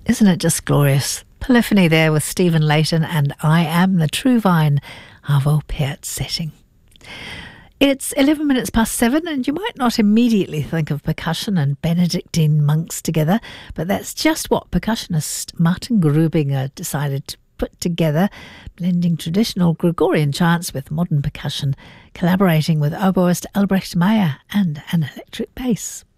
Isn't it just glorious? Polyphony there with Stephen Layton and I Am the True Vine, Arvo Pärt setting. It's 11 minutes past 7, and you might not immediately think of percussion and Benedictine monks together, but that's just what percussionist Martin Grubinger decided to put together, blending traditional Gregorian chants with modern percussion, collaborating with oboist Albrecht Meyer and an electric bass.